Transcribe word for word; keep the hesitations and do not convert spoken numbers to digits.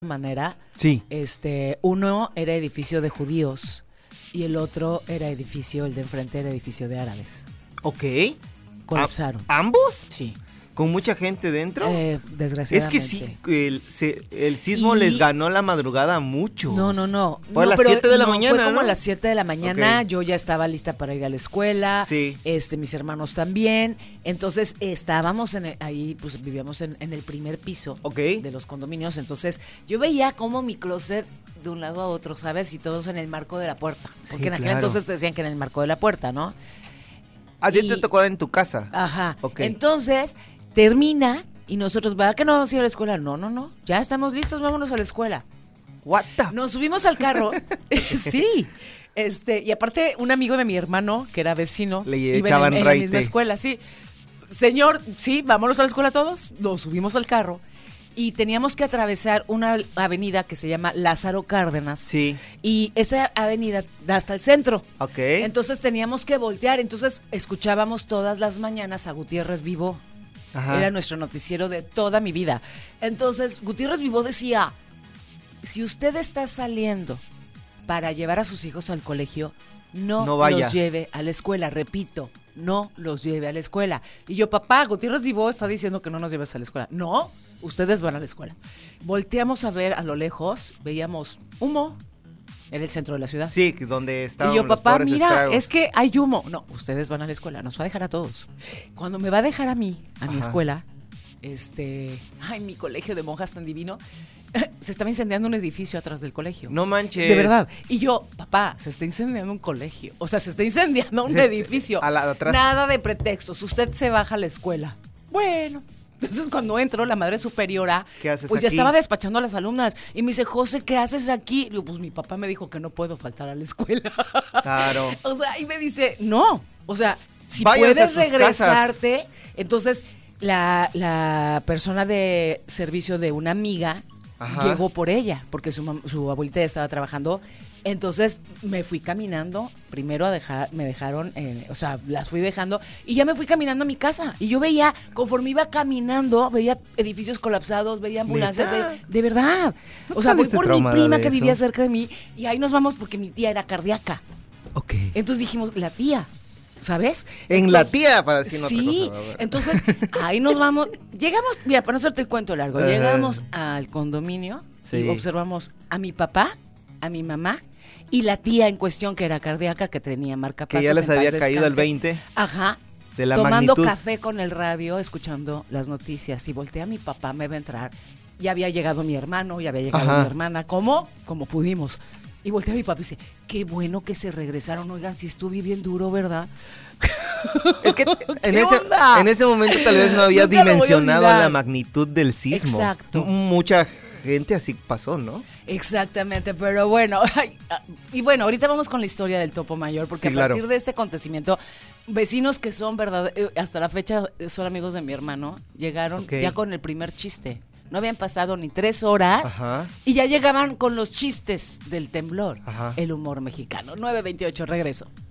manera. Sí. Este, uno era edificio de judíos y el otro era edificio, el de enfrente era edificio de árabes. Ok. Colapsaron. ¿A- ¿Ambos? Sí. ¿Con mucha gente dentro? Eh, desgraciadamente. Es que sí, el, se- el sismo Y- les ganó la madrugada a muchos. No, no, no. Fue a No, las pero siete de la no, mañana, Fue como ¿no? a las siete de la mañana. Ok. Yo ya estaba lista para ir a la escuela. Sí. Este, mis hermanos también. Entonces estábamos en el- ahí, pues vivíamos en, en el primer piso Ok. de los condominios. Entonces yo veía como mi closet de un lado a otro, ¿sabes? Y todos en el marco de la puerta. Porque Sí, en aquel claro. entonces te decían que en el marco de la puerta, ¿no? ¿A ti Y- te tocó en tu casa? Ajá. Ok. Entonces, termina y nosotros, ¿verdad que no vamos a ir a la escuela? No, no, no. Ya estamos listos, vámonos a la escuela. What the- Nos subimos al carro. Sí. Este, y aparte, un amigo de mi hermano, que era vecino, Le iba echaban en, en la raite. misma escuela, sí. Señor, sí, vámonos a la escuela todos. Nos subimos al carro. Y teníamos que atravesar una avenida que se llama Lázaro Cárdenas. Sí. Y esa avenida da hasta el centro. Ok. Entonces teníamos que voltear. Entonces escuchábamos todas las mañanas a Gutiérrez Vivó. Ajá. Era nuestro noticiero de toda mi vida. Entonces Gutiérrez Vivó decía, si usted está saliendo para llevar a sus hijos al colegio, no, No vaya. los lleve a la escuela. Repito, no los lleve a la escuela. Y yo, papá, Gutiérrez Vivó está diciendo que no nos lleves a la escuela. No, ustedes van a la escuela. Volteamos a ver a lo lejos, veíamos humo. Era el centro de la ciudad. Sí, que donde estaban Y yo, los papá, pobres mira, estragos. es que hay humo. No, ustedes van a la escuela, nos va a dejar a todos. Cuando me va a dejar a mí, a mi Ajá. escuela, este, ay, mi colegio de monjas tan divino, se estaba incendiando un edificio atrás del colegio. No manches. De verdad. Y yo, papá, se está incendiando un colegio. O sea, se está incendiando un Se- edificio. a la de atrás. Nada de pretextos. Usted se baja a la escuela. Bueno. Entonces, cuando entro, la madre superiora, ¿Qué haces pues ya aquí? estaba despachando a las alumnas. Y me dice, José, ¿qué haces aquí? Le digo, pues mi papá me dijo que no puedo faltar a la escuela. Claro. O sea, y me dice, no. O sea, si Váyanse a puedes sus regresarte. Entonces, la, la persona de servicio de una amiga Ajá. llegó por ella, porque su, mam- su abuelita ya estaba trabajando. Entonces me fui caminando, primero a dejar, me dejaron, eh, o sea, las fui dejando y ya me fui caminando a mi casa. Y yo veía, conforme iba caminando, veía edificios colapsados, veía ambulancias, ¿Neta? de, de verdad. ¿No O sea, voy saliste por mi traumada prima de que eso? vivía cerca de mí y ahí nos vamos porque mi tía era cardíaca. Ok. Entonces dijimos, la tía, ¿sabes? En la Entonces, tía, para decir otra sí, cosa. A ver. entonces ahí nos vamos. Llegamos, mira, para no hacerte el cuento largo, Ajá. llegamos al condominio Sí. y observamos a mi papá, a mi mamá y la tía en cuestión que era cardíaca, que tenía marcapasos. Que ya les en paz había caído el descanse. veinte Ajá. de la Tomando magnitud. café con el radio, escuchando las noticias. Y volteé a mi papá, me iba a entrar. Ya había llegado mi hermano, ya había llegado Ajá. mi hermana. ¿Cómo? Como pudimos. Y volteé a mi papá y dice, qué bueno que se regresaron. Oigan, si estuve bien duro, ¿verdad? Es que en ¿Qué ese, onda? en ese momento tal vez no había Nunca lo voy a dimensionado olvidar. la magnitud del sismo. Exacto. M- Mucha gente así pasó, ¿no? Exactamente, pero bueno, ay, ah, y bueno, ahorita vamos con la historia del Topo Mayor, porque Sí, a claro. partir de este acontecimiento, vecinos que son verdad, eh, hasta la fecha eh, son amigos de mi hermano, llegaron Ok. ya con el primer chiste. No habían pasado ni tres horas Ajá. y ya llegaban con los chistes del temblor, Ajá. el humor mexicano. nueve veintiocho, regreso.